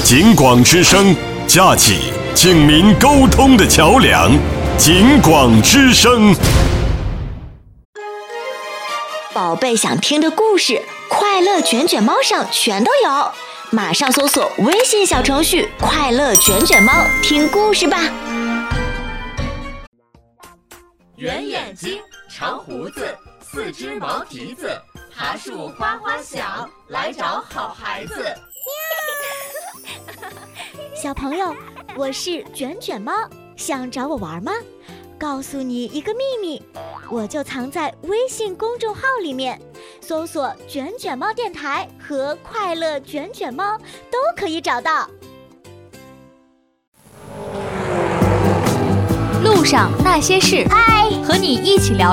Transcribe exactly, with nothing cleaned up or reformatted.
警广之声，架起警民沟通的桥梁。警广之声， 宝贝想听的故事，快乐卷卷猫上全都有，马上搜索微信小程序“快乐卷卷猫”，听故事吧。 圆眼睛，长胡子，四只毛蹄子，爬树哗哗响，来找好孩子。 小朋友，我是卷卷猫，想找我玩吗？告诉你一个秘密，我就藏在微信公众号里面，搜索卷卷猫电台和快乐卷卷猫都可以找到。 路上那些事， 嗨， 和你一起聊